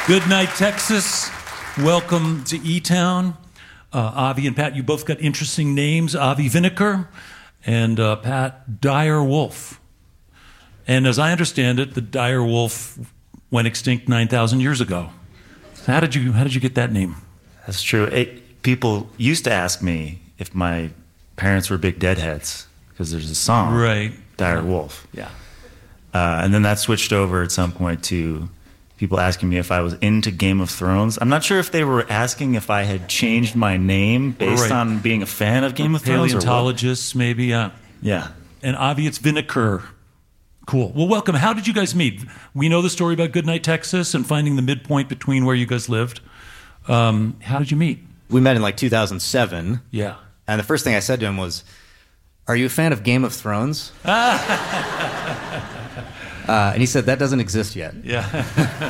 Good night, Texas. Welcome to E-Town. Avi and Pat, you both got interesting names. Avi Vinegar and Pat Dire Wolf. And as I understand it, the dire wolf went extinct 9,000 years ago. So how did you get that name? That's true. People used to ask me if my parents were big deadheads because there's a song, right? Dire Wolf. Yeah. And then that switched over at some point to people asking me if I was into Game of Thrones. I'm not sure if they were asking if I had changed my name based on being a fan of Game of Thrones. Paleontologists, maybe. Yeah. And Avi, it's Vinegar. Cool. Well, welcome. How did you guys meet? We know the story about Goodnight, Texas, and finding the midpoint between where you guys lived. How did you meet? We met in like 2007. Yeah. And the first thing I said to him was, "Are you a fan of Game of Thrones?" And he said, "That doesn't exist yet." Yeah.